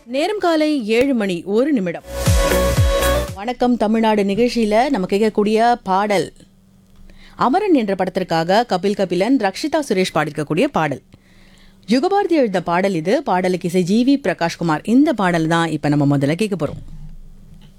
நேரம் காலை 7:01. வணக்கம் தமிழ்நாடு நிகழ்ச்சியில நம்ம கேட்கக்கூடிய பாடல் அமரன் என்ற படத்திற்காக கபிலன் ரக்ஷிதா சுரேஷ் பாடிருக்கக்கூடிய பாடல். யுகபாரதி எழுந்த பாடல் இது. பாடலுக்கு இசை ஜி.வி. பிரகாஷ்குமார். இந்த பாடல் தான் இப்ப நம்ம முதல்ல கேட்க போறோம்.